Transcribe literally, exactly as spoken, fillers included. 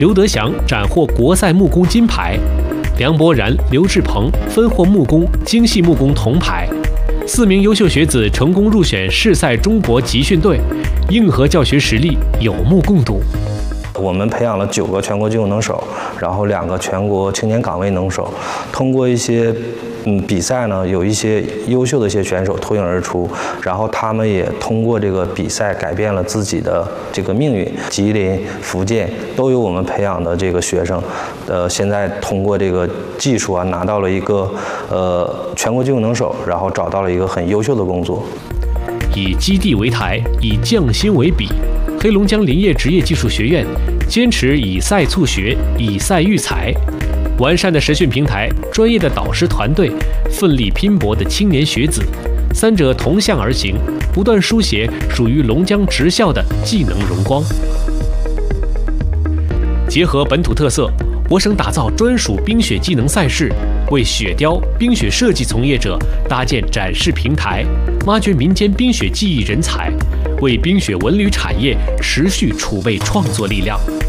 刘德祥斩获国赛木工金牌，梁博然、刘志鹏分获木工、精细木工铜牌。四名优秀学子成功入选市赛中国集训队，硬核教学实力有目共睹。 我们培养了九个全国技术能手，然后两个全国青年岗位能手。通过一些嗯比赛呢，有一些优秀的一些选手脱颖而出，然后他们也通过这个比赛改变了自己的这个命运。吉林、福建都有我们培养的这个学生，呃，现在通过这个技术啊，拿到了一个呃全国技术能手，然后找到了一个很优秀的工作。 以基地为台，以匠心为笔。黑龙江林业职业技术学院坚持以赛促学，以赛育才。完善的实训平台，专业的导师团队，奋力拼搏的青年学子，三者同向而行，不断书写属于龙江职校的技能荣光。结合本土特色，我省打造专属冰雪技能赛事，为雪雕、冰雪设计从业者搭建展示平台，挖掘民间冰雪技艺人才，为冰雪文旅产业持续储备创作力量。